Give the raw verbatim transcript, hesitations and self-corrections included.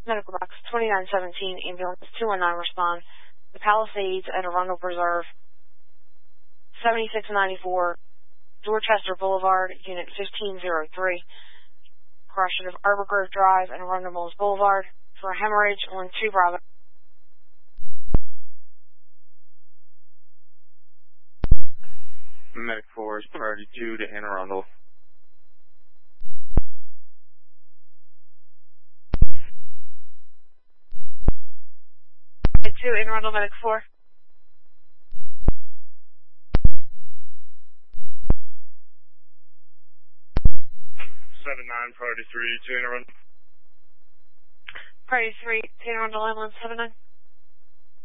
Medical box twenty-nine seventeen, ambulance two one nine, respond. The Palisades at Arundel Preserve, seventy-six ninety-four, Dorchester Boulevard, Unit fifteen oh three. Correction of Arbor Grove Drive and Arundel Mills Boulevard for a hemorrhage on two Bravo. Medic four is priority two to Anne Arundel. two, Anne Arundel, Medic four. seven nine, priority three to Anne Arundel. Priority three, Anne Arundel, ambulance seven nine.